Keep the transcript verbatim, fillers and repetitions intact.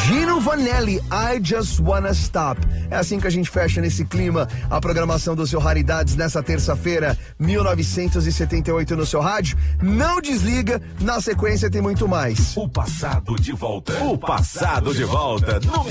Gino Vanelli, I Just Wanna Stop. É assim que a gente fecha nesse clima a programação do seu Raridades nessa terça-feira, mil novecentos e setenta e oito no seu rádio. Não desliga, na sequência tem muito mais. O passado de volta. O passado de volta. No